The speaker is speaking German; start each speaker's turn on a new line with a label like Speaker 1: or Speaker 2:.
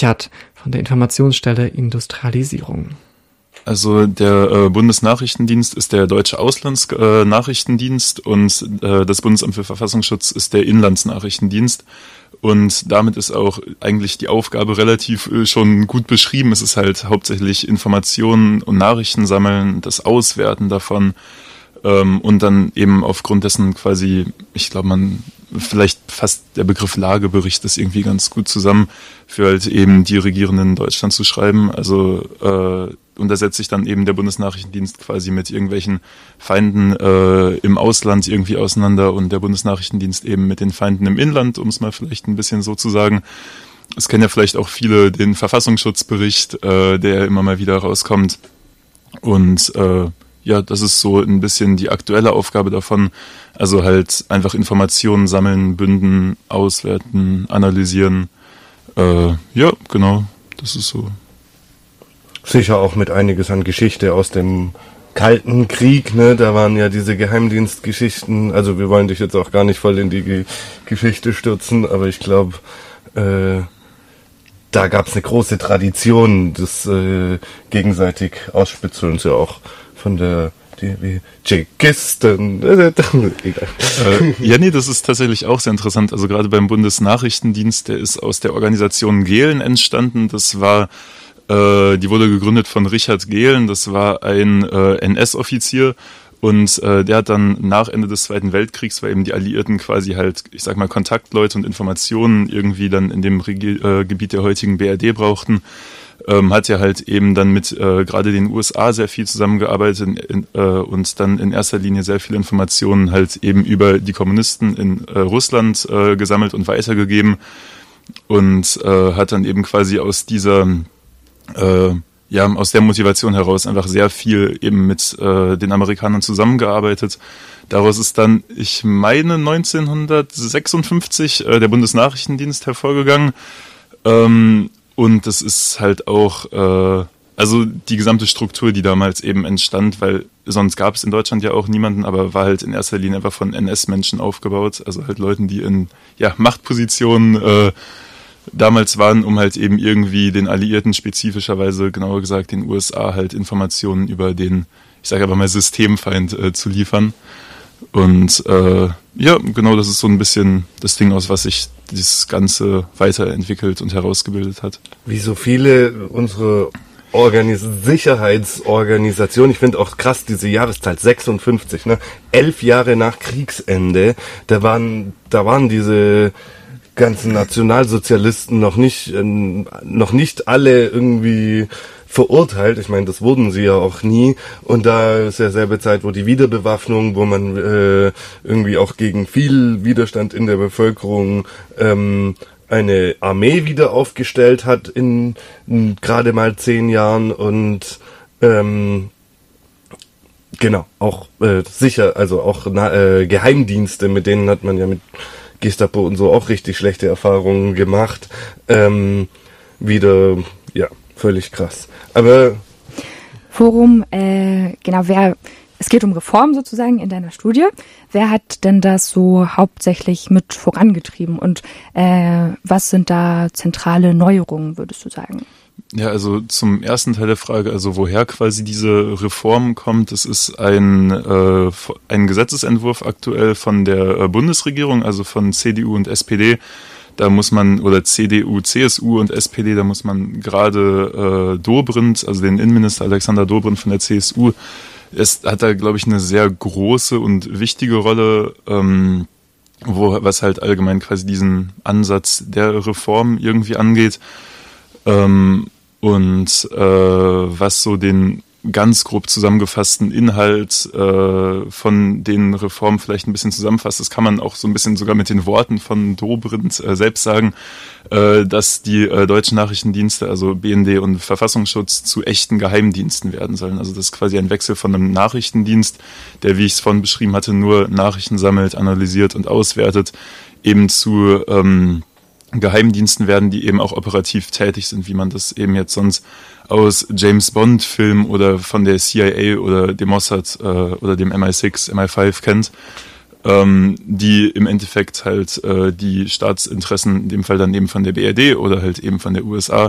Speaker 1: Richard von der Informationsstelle Industrialisierung.
Speaker 2: Also der Bundesnachrichtendienst ist der Deutsche Auslandsnachrichtendienst und das Bundesamt für Verfassungsschutz ist der Inlandsnachrichtendienst. Und damit ist auch eigentlich die Aufgabe relativ schon gut beschrieben. Es ist halt hauptsächlich Informationen und Nachrichten sammeln, das Auswerten davon und dann eben aufgrund dessen quasi, ich glaube, vielleicht fasst der Begriff Lagebericht das irgendwie ganz gut zusammen, für halt eben die Regierenden in Deutschland zu schreiben. Also und da setzt sich dann eben der Bundesnachrichtendienst quasi mit irgendwelchen Feinden im Ausland irgendwie auseinander und der Bundesnachrichtendienst eben mit den Feinden im Inland, um es mal vielleicht ein bisschen so zu sagen. Es kennen ja vielleicht auch viele den Verfassungsschutzbericht, der immer mal wieder rauskommt. Und ja, das ist so ein bisschen die aktuelle Aufgabe davon. Also halt einfach Informationen sammeln, bünden, auswerten, analysieren. Ja, genau, das ist so.
Speaker 3: Sicher auch mit einiges an Geschichte aus dem Kalten Krieg, ne? Da waren ja diese Geheimdienstgeschichten. Also wir wollen dich jetzt auch gar nicht voll in die Geschichte stürzen, aber ich glaube, da gab es eine große Tradition des gegenseitig Ausspitzelns, ja auch von der Tschechisten.
Speaker 2: Ja, nee, das ist tatsächlich auch sehr interessant. Also gerade beim Bundesnachrichtendienst, der ist aus der Organisation Gehlen entstanden. Das war die wurde gegründet von Richard Gehlen, das war ein NS-Offizier und der hat dann nach Ende des Zweiten Weltkriegs, weil eben die Alliierten quasi halt, ich sag mal, Kontaktleute und Informationen irgendwie dann in dem Gebiet der heutigen BRD brauchten, hat er halt eben dann mit gerade den USA sehr viel zusammengearbeitet und dann in erster Linie sehr viele Informationen halt eben über die Kommunisten in Russland gesammelt und weitergegeben und hat dann eben quasi aus der Motivation heraus einfach sehr viel eben mit den Amerikanern zusammengearbeitet. Daraus ist dann, ich meine, 1956 der Bundesnachrichtendienst hervorgegangen. Und das ist halt auch, also die gesamte Struktur, die damals eben entstand, weil sonst gab es in Deutschland ja auch niemanden, aber war halt in erster Linie einfach von NS-Menschen aufgebaut, also halt Leuten, die in Machtpositionen damals waren, um halt eben irgendwie den Alliierten spezifischerweise, genauer gesagt den USA, halt Informationen über den, ich sage aber mal, Systemfeind zu liefern. Und ja, genau, das ist so ein bisschen das Ding, aus was sich dieses Ganze weiterentwickelt und herausgebildet hat.
Speaker 3: Wie so viele unsere Sicherheitsorganisationen, ich finde auch krass diese Jahreszahl 56, ne? 11 Jahre nach Kriegsende, da waren diese ganzen Nationalsozialisten noch nicht alle irgendwie verurteilt. Ich meine, das wurden sie ja auch nie. Und da ist ja selbe Zeit, wo die Wiederbewaffnung, wo man irgendwie auch gegen viel Widerstand in der Bevölkerung eine Armee wieder aufgestellt hat in gerade mal 10 Jahren und genau, auch sicher, also auch Geheimdienste, mit denen hat man ja mit Gestapo und so auch richtig schlechte Erfahrungen gemacht. Wieder, ja, völlig krass. Aber
Speaker 4: Forum, genau, es geht um Reform sozusagen in deiner Studie. Wer hat denn das so hauptsächlich mit vorangetrieben und was sind da zentrale Neuerungen, würdest du sagen?
Speaker 2: Ja, also zum ersten Teil der Frage, also woher quasi diese Reform kommt, es ist ein Gesetzesentwurf aktuell von der Bundesregierung, also von CDU und SPD. Da muss man, oder CDU, CSU und SPD, da muss man gerade Dobrindt, also den Innenminister Alexander Dobrindt von der CSU, hat da, glaube ich, eine sehr große und wichtige Rolle, was halt allgemein quasi diesen Ansatz der Reform irgendwie angeht. Was so den ganz grob zusammengefassten Inhalt von den Reformen vielleicht ein bisschen zusammenfasst, das kann man auch so ein bisschen sogar mit den Worten von Dobrindt selbst sagen, dass die deutschen Nachrichtendienste, also BND und Verfassungsschutz, zu echten Geheimdiensten werden sollen. Also das ist quasi ein Wechsel von einem Nachrichtendienst, der, wie ich es vorhin beschrieben hatte, nur Nachrichten sammelt, analysiert und auswertet, eben zu Geheimdiensten werden, die eben auch operativ tätig sind, wie man das eben jetzt sonst aus James-Bond-Filmen oder von der CIA oder dem Mossad oder dem MI6, MI5 kennt, die im Endeffekt halt die Staatsinteressen, in dem Fall dann eben von der BRD oder halt eben von der USA,